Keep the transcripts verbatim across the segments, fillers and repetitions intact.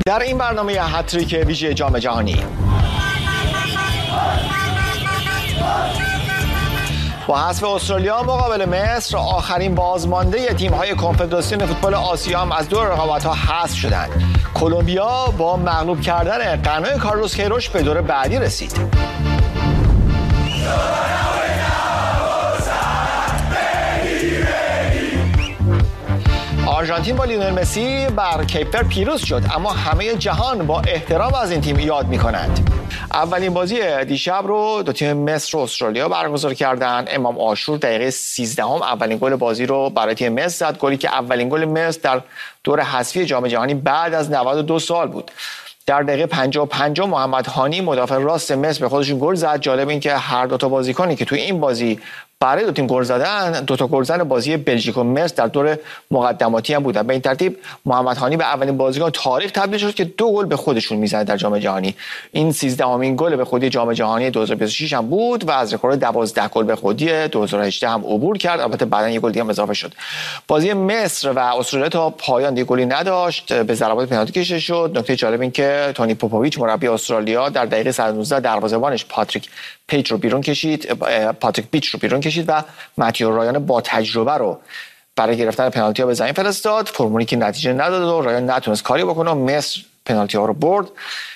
در این برنامه هتریک ویژه جام جهانی با حذف استرالیا مقابل مصر، آخرین بازمانده تیم‌های کنفدراسیون فوتبال آسیا هم از دور رقابت‌ها حذف شدند. کلمبیا با مغلوب کردن قنای کارلوس کیروش به دور بعدی رسید. آرژانتین با لیونل مسی بر کیپ ورد پیروز شد، اما همه جهان با احترام از این تیم یاد می‌کنند. اولین بازی دیشب رو دو تیم مصر و استرالیا برگزار کردند. امام عاشور دقیقه سیزده هم اولین گل بازی رو برای تیم مصر زد، گلی که اولین گل مصر در دور حذفی جام جهانی بعد از نود و دو سال بود. در دقیقه پنجاه و پنج محمد هانی مدافع راست مصر به خودشون گل زد. جالب این که هر دو تا بازیکنی که توی این بازی برای دو تیم گل زدن، دو تا گلزن بازی بلژیک و مصر در دور مقدماتی هم بودن. به این ترتیب محمد هانی به اولین بازیکن تاریخ تبدیل شد که دو گل به خودشون میزنه در جام جهانی. این سیزدهمین گل به خودی جام جهانی دو هزار و بیست و شش هم بود و از رکورد دوازده گل به خودی دو هزار و هجده هم عبور کرد. البته بعداً یک گل دیگه هم اضافه شد. بازی مصر و استرالیا تا پایان دیگه گلی نداشت، به ضربات پنالتی کشیده شد. نکته جالب این که تونی پوپوویچ مربی استرالیا در دقیقه صد و نوزده دروازه‌بانش پاتریک پیچ رو بیرون کشید، پاتریک پیچ رو بیرون کشید و متیو رایان با تجربه رو برای گرفتن پنالتی ها به زمین فرستاد. فرمولی که نتیجه نداد و رایان نتونست کاری بکنه. مصر پنالتی ها رو برد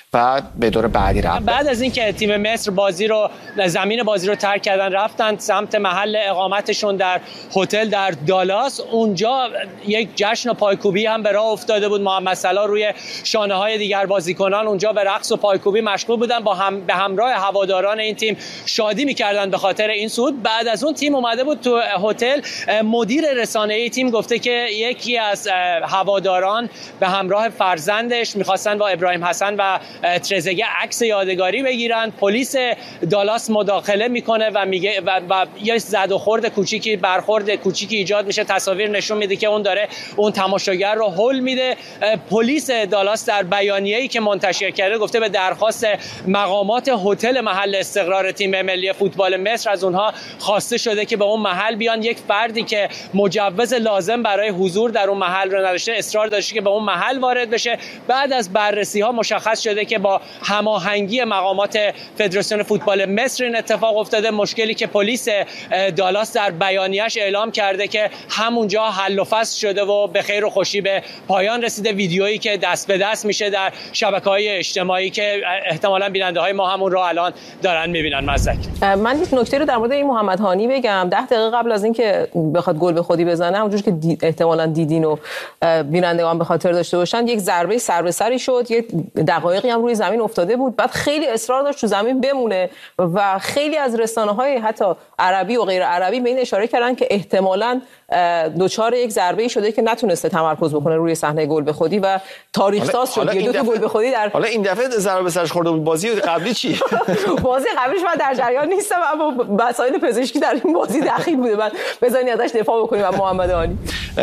و به دور بعدی رفت. بعد از اینکه تیم مصر بازی رو زمین بازی رو ترک کردن، رفتن سمت محل اقامتشون در هتل در دالاس. اونجا یک جشن و پایکوبی هم به راه افتاده بود. محمد صلاح روی شانه‌های دیگر بازیکنان اونجا به رقص و پایکوبی مشغول بودن، با هم به همراه هواداران این تیم شادی می‌کردن به خاطر این صعود. بعد از اون تیم اومده بود تو هتل. مدیر رسانه‌ای تیم گفته که یکی از هواداران به همراه فرزندش می‌خواستن با ابراهیم حسن و ترزگه عکس یادگاری بگیرن. پلیس دالاس مداخله میکنه و میگه و, و یه زد و خورد کوچیکی برخورد کوچیکی ایجاد میشه. تصاویر نشون میده که اون داره اون تماشاگر رو هول میده. پلیس دالاس در بیانیه‌ای که منتشر کرده گفته به درخواست مقامات هتل محل استقرار تیم ملی فوتبال مصر از اونها خواسته شده که به اون محل بیان. یک فردی که مجوز لازم برای حضور در اون محل رو نداشته اصرار داشته که به اون محل وارد بشه. بعد از بررسی ها مشخص شده که با هماهنگی مقامات فدراسیون فوتبال مصر این اتفاق افتاده. مشکلی که پلیس دالاس در بیانیه‌اش اعلام کرده که همونجا حل و فصل شده و به خیر و خوشی به پایان رسیده. ویدیویی که دست به دست میشه در شبکه‌های اجتماعی که احتمالاً بیننده‌های ما همون رو الان دارن می‌بینن. مزدک من یک نکته رو در مورد این محمد هانی بگم. ده دقیقه قبل از اینکه بخواد گل به خودی بزنه، اونجوری که دی احتمالاً دیدین و بینندگان به خاطر داشته باشن، یک ضربه سر به سری شد. یک دقایقی هم روی زمین افتاده بود، بعد خیلی اصرار داشت تو زمین بمونه و خیلی از رسانه‌های حتی عربی و غیر عربی به این اشاره کردن که احتمالاً دوچار یک ضربه‌ای شده که نتونسته تمرکز بکنه روی صحنه گل به خودی و تاریخ ساز شد. یه دو تا گل به خودی در حالا این دفعه ضربه به سرش خورده بود. بازی قبلی چی؟ بازی قبلیش من در جریان نیستم، اما مسائل پزشکی در این بازی دخیل بوده. بعد بزنید ازش دفاع بکنیم. و محمد هانی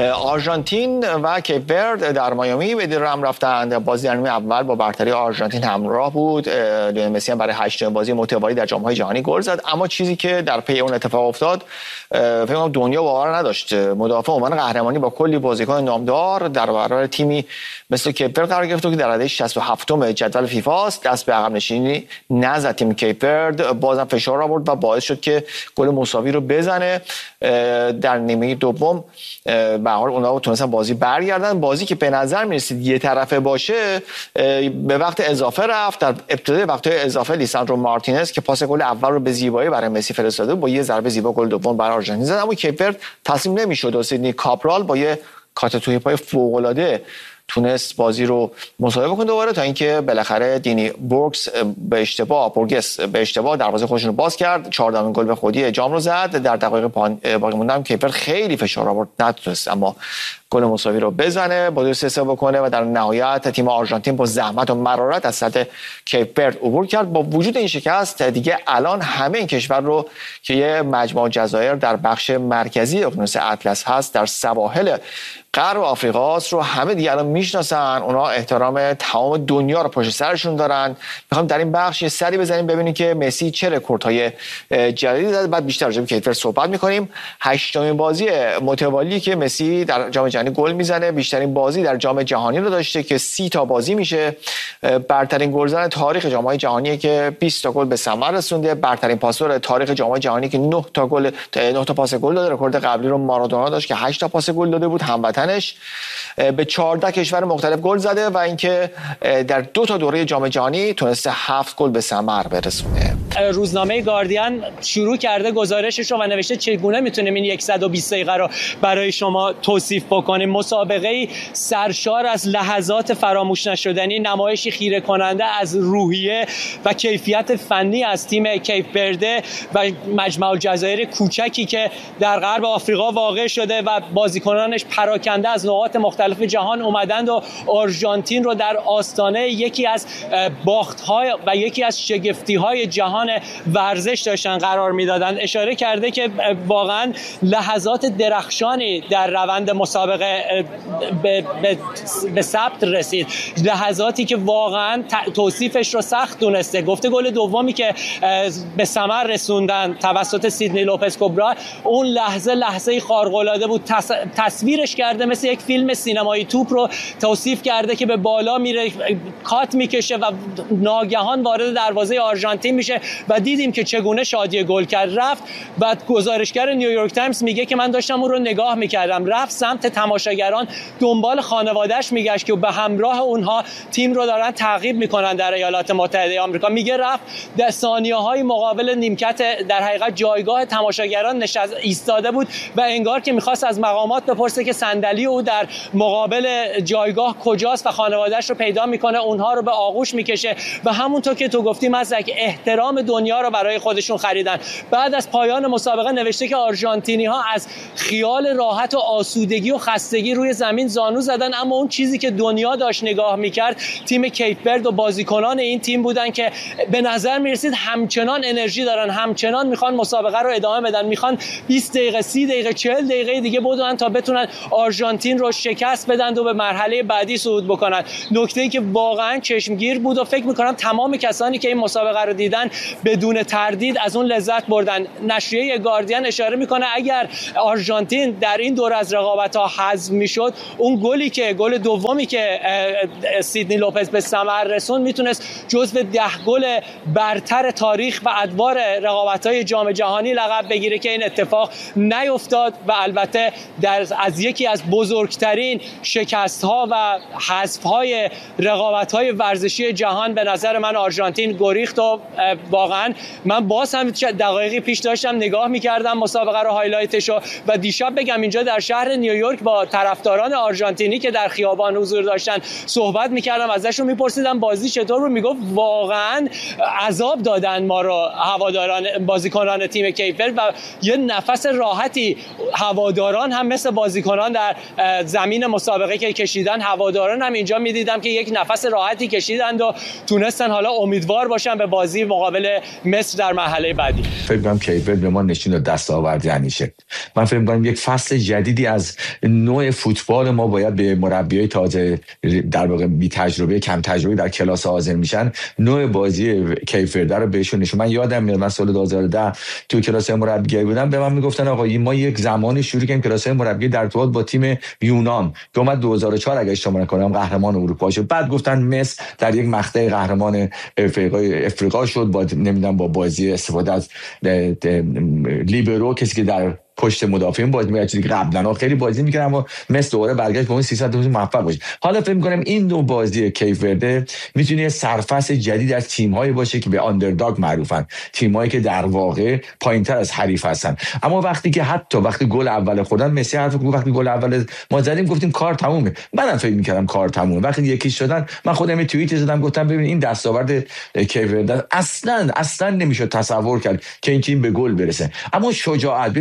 آرژانتین و کیپ ورد در میامی به درام رفتند. بازی در نیمه اول با برتری آرژانتین همراه بود. لیونل مسی هم برای هشتمین بازی متوالی در جام‌های جهانی گل زد. اما چیزی که در پی اون اتفاق افتاد، فکر کنم دنیا باور نداشت. مدافع عنوان قهرمانی با کلی بازیکن نامدار در برابر تیمی مثل کیپ ورد قرار گرفت که در رده شصت و هفتم جدول فیفا است. دست به عقب نشینی نزد تیم کیپ ورد، بازم فشار آورد و باعث شد که گل مساوی رو بزنه. در نیمه دوم به هر حال اونها تونستن بازی برگردن. بازی که به نظر می‌رسید یه طرفه باشه، به وقت اضافه رفت. در ابتدای وقت اضافه لیساندرو مارتینز که پاس گل اول رو به زیبایی برای مسی فرستاده، با یه ضربه زیبا گل دوم برای آرژانتین زد. اما کیپ ورد تسلیم نمی‌شد و سیدنی کاپرال با یه کات توی پای فوق‌العاده تونست بازی رو مساوی بکنه دوباره، تا اینکه بالاخره دینی بورکس به اشتباه بورگس به اشتباه دروازه خودش رو باز کرد. چهاردهمین گل به خودی جام رو زد. در دقایق باقی مونده هم کیپر خیلی فشار آورد، نتونست اما گل مساوی رو بزنه، بازی سه سه بکنه و در نهایت تیم آرژانتین با زحمت و مرارت از سطح کیپ ورد عبور کرد. با وجود این شکست دیگه الان همه این کشور رو که یه مجموعه جزایر در بخش مرکزی اقیانوس اطلس هست در سواحل غرب آفریقاست رو همه دیگه الان میشناسن، اونا احترام تمام دنیا رو پشت سرشون دارن. میخوام در این بخش یه سری بزنیم ببینیم که مسی چه رکوردهای جدیدی زد، بعد بیشتر راجع به کیت ورد صحبت میکنیم. هشتمین بازی متوالی که مسی در جام جهانی گل میزنه، بیشترین بازی در جام جهانی رو داشته که سی تا بازی میشه، برترین گلزن تاریخ جام‌های جهانی که بیست تا گل به ثمر رسونده، برترین پاسور تاریخ جام‌های جهانی که نه تا گل نه تا پاس گل داده. رکورد قبلی رو مارادونا داشت که هشت تا پاس گل داده بود، هموطنش. به چهارده کشور مختلف گل زده و اینکه در دو تا دوره جام جهانی تونسته هفت گل به ثمر برسونه. روزنامه گاردین شروع کرده گزارشش رو و نوشته چگونه میتونیم این صد و بیست دقیقه رو برای شما توصیف بکنیم. مسابقه‌ای سرشار از لحظات فراموش نشدنی، نمایشی خیره کننده از روحیه و کیفیت فنی از تیم کیپ ورده و مجمع الجزایر کوچکی که در غرب آفریقا واقع شده و بازیکنانش پراکنده از نقاط مختلف جهان اومدند و آرژانتین رو در آستانه یکی از باخت‌های و یکی از شگفتی‌های جهان ورزش داشتن قرار میدادن. اشاره کرده که واقعا لحظات درخشانی در روند مسابقه به, به, به ثبت رسید، لحظاتی که واقعا توصیفش رو سخت دونسته. گفته گل دومی که به ثمر رسوندن توسط سیدنی لوپز کوبرا، اون لحظه لحظه خارق‌العاده بود. تص... تصویرش کرده مثل یک فیلم سینمایی، توپ رو توصیف کرده که به بالا میره، کات میکشه و ناگهان وارد دروازه آرژانتین میشه و دیدیم که چگونه شادی گل کرد. رفت بعد گزارشگر نیویورک تایمز میگه که من داشتم اون رو نگاه میکردم، رفت سمت تماشاگران، دنبال خانواده‌اش میگشت که به همراه اونها تیم رو دارن تعقیب میکنن در ایالات متحده آمریکا. میگه رفت در ثانیه‌های مقابل نیمکت در حقیقت جایگاه تماشاگران نشست ایستاده بود و انگار که میخواست از مقامات بپرسه که صندلی او در مقابل جایگاه کجاست و خانواده‌اش رو پیدا میکنه، اونها رو به آغوش میکشه و همونطور که تو گفتی مزدک احترام دنیا رو برای خودشون خریدن. بعد از پایان مسابقه نوشته که آرژانتینی ها از خیال راحت و آسودگی و خستگی روی زمین زانو زدن، اما اون چیزی که دنیا داشت نگاه میکرد تیم کیپ ورد و بازیکنان این تیم بودن که به نظر میرسید همچنان انرژی دارن، همچنان میخوان مسابقه رو ادامه بدن، میخوان بیست دقیقه سی دقیقه چهل دقیقه دیگه بدون تا بتونن آرژانتین رو شکست بدن و به مرحله بعدی صعود بکنن. نکته‌ای که واقعا چشمگیر بود و فکر میکنم تمام کسانی که این مسابقه رو دیدن بدون تردید از اون لذت بردن. نشریه گاردین اشاره میکنه اگر آرژانتین در این دور از رقابت‌ها حذف میشد، اون گلی که گل دومی که سیدنی لوپز به ثمر رسون میتونست جزو ده گل برتر تاریخ و ادوار رقابت‌های جام جهانی لقب بگیره که این اتفاق نیفتاد و البته در از یکی از بزرگترین شکست‌ها و حذف‌های رقابت‌های ورزشی جهان به نظر من آرژانتین گریخت و واقعا من باز هم دقایقی پیش داشتم نگاه می‌کردم مسابقه رو، هایلایتشو، و دیشب بگم اینجا در شهر نیویورک با طرفداران آرژانتینی که در خیابان حضور داشتن صحبت می‌کردم، ازشون می‌پرسیدم بازی چطور بود، میگفت واقعا عذاب دادن ما رو هواداران بازیکنان تیم کیپ ورد و یه نفس راحتی هواداران هم مثل بازیکنان در زمین مسابقه که کشیدن، هواداران هم اینجا می‌دیدم که یک نفس راحتی کشیدند و تونستن حالا امیدوار باشن به بازی مقابل مصر در مرحله بعدی. فکر کنم کیپ ورد به ما نشون داد دستاورد یعنی چه. من فکر می‌کنم یک فصل جدیدی از نوع فوتبال ما باید به مربیای تازه در واقع بی تجربه کم تجربه در کلاس حاضر میشن نوع بازی کیپ ورد رو بهشون نشون. من یادم میاد من سال دو هزار و ده تو کلاس مربیگری بودم، به من میگفتن آقا ما یک زمانی شروع کردیم کلاس مربیگری در ارتباط با تیم یونان که اومد دو هزار و چهار اگه اشتباه نکنم قهرمان اروپا شد، بعد گفتن مصر در یک مقطع قهرمان افریقای افریقا شد با نمیدونم با بازی استفاده از لیبرو، کسی که در پشت مدافعین بازی می‌کرد، چیزی که قبلا خیلی بازی می‌کرد اما مثل دوباره برگشت به اون سیصد دوز موفق باشه. حالا فکر می‌کنم این دو بازی کیپ ورد میتونه سرفصل جدید از تیم‌هایی باشه که به آندرداگ معروفن، تیم‌هایی که در واقع پایین‌تر از حریف هستن، اما وقتی که حتی وقتی گل اول خوردن مسی حرف گفت وقتی گل اول ما زدیم گفتیم کار تمومه. منم فکر می‌کردم کار تمومه. وقتی یکی شدن من خودم یه توییت زدم گفتم ببین این دستاورد کیپ ورد اصلاً اصلاً نمی‌شد تصور کرد که این تیم به گل برسه، اما شجاعت، ببین در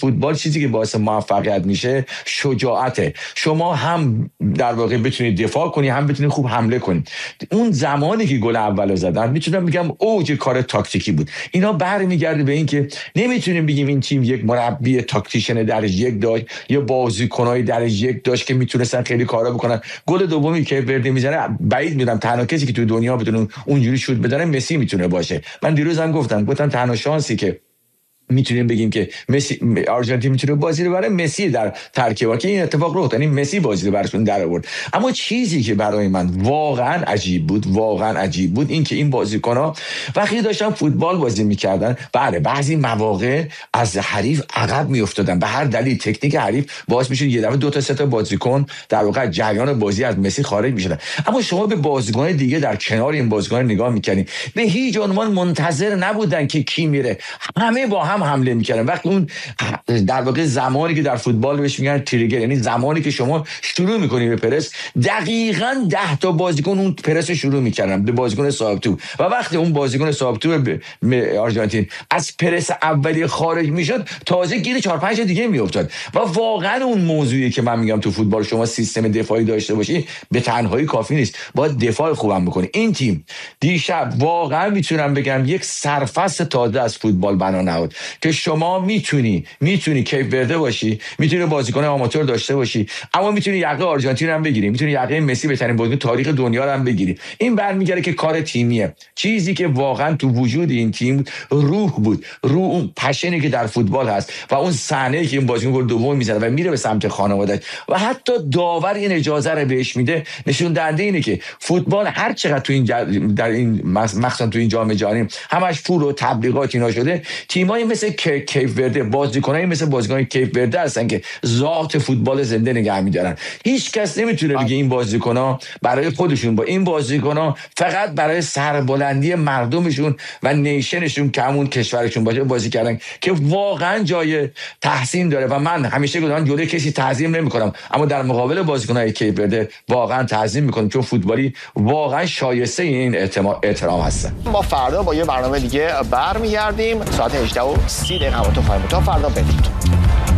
فوتبال چیزی که باعث موفقیت میشه شجاعته. شما هم در واقع بتونید دفاع کنی، هم بتونید خوب حمله کنی. اون زمانی که گل اولو زدن میتونم میگم اوج کار تاکتیکی بود. اینا برمیگرده به این که نمیتونیم بگیم این تیم یک مربی تاکتیشن درجه یک داشت یا بازیکنای درجه یک داشت که میتونستن خیلی کارا بکنن. گل دومی که وردی میزنه بعید میدونم تنها کسی که تو دنیا بتونه اونجوری شوت بزنه مسی میتونه باشه. من دیروز هم گفتم گفتم تنها شانسی که میتونیم بگیم که مسی آرژانتین میتونه بازی رو ببره مسی در ترکیب که این اتفاق رخ داد، یعنی مسی بازی رو براشون در آورد. اما چیزی که برای من واقعا عجیب بود واقعا عجیب بود این که این بازیکن‌ها وقتی داشتن فوتبال بازی میکردن بله بعضی مواقع از حریف عقب میافتادن به هر دلیل. تکنیک حریف باعث میشد یه دفعه دو تا سه تا بازیکن در واقع جریان بازی از مسی خارج میشدن. اما شما به بازیکن دیگه در کنار این بازیکن نگاه میکنید به هیچ عنوان منتظر نبودن که کی میره، همه با هم حمله میکردن. وقتی اون در واقع زمانی که در فوتبال بهش میگن تریگر، یعنی زمانی که شما شروع میکنی به پرس، دقیقاً ده تا بازیکن اون پرس شروع میکردن به بازیکن صاحب توپ و وقتی اون بازیکن صاحب توپ آرژانتین از پرس اولی خارج میشد تازه گیر چهار پنج دیگه میافتاد. و واقعا اون موضوعی که من میگم تو فوتبال شما سیستم دفاعی داشته باشی به تنهایی کافی نیست، باید دفاع خوبم بکنی. این تیم دیشب واقعا میتونم بگم یک سرفصل تازه از فوتبال بنا نهاد که شما میتونی میتونی کیپ ورده باشی، میتونی بازیکن آماتور داشته باشی، اما میتونی یقه آرژانتین هم بگیری، میتونی یقه مسی بهترین بازیکن تاریخ دنیا رو هم بگیری. این برمیگره که کار تیمیه. چیزی که واقعا تو وجود این تیم روح بود، روح اون پشنی که در فوتبال هست و اون صحنه‌ای که این بازیکن گل دوم میزنه و میره به سمت خانواده‌اش و حتی داور این اجازه رو بهش میده، نشون دهنده اینه که فوتبال هر چقدر تو این جا... در این مخصوصا تو این جام جهانی همش پول و تبلیغات اینا شده، تیمای مثل کیپ ورده بازیکنایی مثل بازیکن کیپ ورده هستن که ذات فوتبال زنده نگه می‌دارن. هیچ کس نمیتونه بگه این بازیکن‌ها برای خودشون، با این بازیکن‌ها فقط برای سربلندی مردمشون و نیشنشون که همون کشورشون باشه بازی کردن که واقعا جای تحسین داره. و من همیشه گفتم جلوی کسی تعظیم نمی‌کنم، اما در مقابل بازیکن‌های کیپ ورده واقعا تعظیم می‌کنم چون فوتبالی واقعا شایسته این احترام هستن. ما فردا با یه برنامه دیگه برمیگردیم ساعت هجده و سی دقیقه. همتون تا فردا بدید.